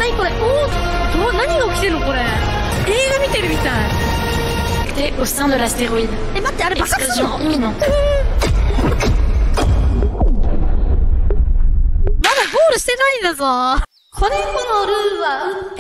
ないこれ。何が起きてんのこれ。映画見てるみたい。 Et au sein de l'astéroïde. 待って、あれ爆発すんの？ Explosion imminente. まだゴールしてないんだぞ。これこのルールは運転